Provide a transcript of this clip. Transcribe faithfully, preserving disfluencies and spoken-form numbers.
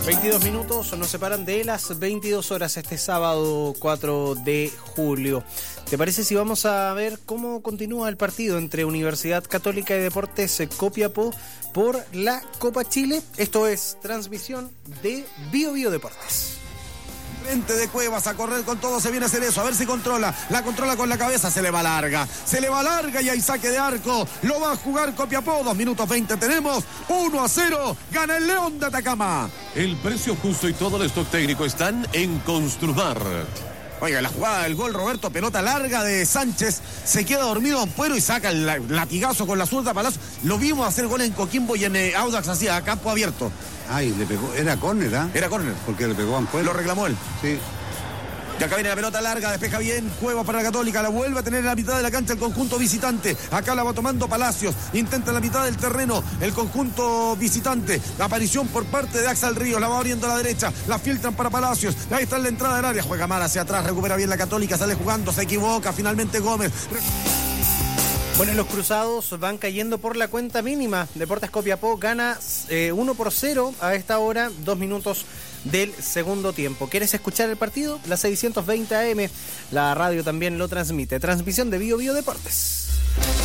veintidós minutos nos separan de las veintidós horas este sábado cuatro de julio. ¿Te parece si vamos a ver cómo continúa el partido entre Universidad Católica y Deportes Copiapó por la Copa Chile? Esto es transmisión de Bio Bio Deportes. Frente de Cuevas a correr con todo, se viene a hacer eso, a ver si controla, la controla con la cabeza, se le va larga, se le va larga y hay saque de arco, lo va a jugar Copiapó, dos minutos veinte tenemos, uno a cero, gana el León de Atacama. El precio justo y todo el stock técnico están en Construmar. Oiga, la jugada del gol, Roberto, pelota larga de Sánchez, se queda dormido Don Puero y saca el latigazo con la zurda Palacio. Lo vimos hacer gol en Coquimbo y en eh, Audax, hacía a campo abierto. Ay, le pegó, era córner, ¿ah? Era córner. Porque le pegó a Ampuero. Lo reclamó él. Sí. Y acá viene la pelota larga, despeja bien, Cuevas para la Católica, la vuelve a tener en la mitad de la cancha el conjunto visitante. Acá la va tomando Palacios, intenta en la mitad del terreno el conjunto visitante. La aparición por parte de Axel Ríos, la va abriendo a la derecha, la filtran para Palacios. Ahí está en la entrada del área, juega mal hacia atrás, recupera bien la Católica, sale jugando, se equivoca, finalmente Gómez. Bueno, los cruzados van cayendo por la cuenta mínima. Deportes Copiapó gana eh, uno por cero a esta hora, dos minutos del segundo tiempo. ¿Quieres escuchar el partido? La seiscientos veinte A M, la radio también lo transmite. Transmisión de Bio Bio Deportes.